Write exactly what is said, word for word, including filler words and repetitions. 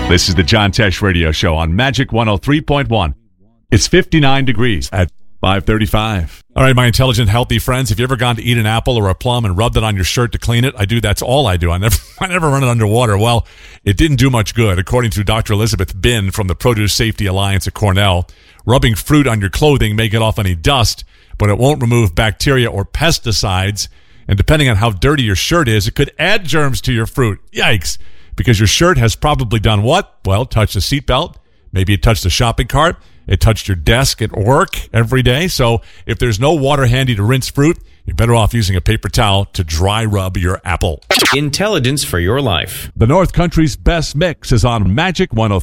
This is the John Tesh Radio Show on Magic one oh three point one. It's fifty-nine degrees at five thirty-five. All right, my intelligent, healthy friends, have you ever gone to eat an apple or a plum and rubbed it on your shirt to clean it? I do. That's all I do. I never I never run it underwater. Well, it didn't do much good. According to Doctor Elizabeth Bin from the Produce Safety Alliance at Cornell, rubbing fruit on your clothing may get off any dust, but it won't remove bacteria or pesticides. And depending on how dirty your shirt is, it could add germs to your fruit. Yikes. Because your shirt has probably done what? Well, touched the seatbelt. Maybe it touched the shopping cart. It touched your desk at work every day. So if there's no water handy to rinse fruit, you're better off using a paper towel to dry rub your apple. Intelligence for your life. The North Country's best mix is on Magic one oh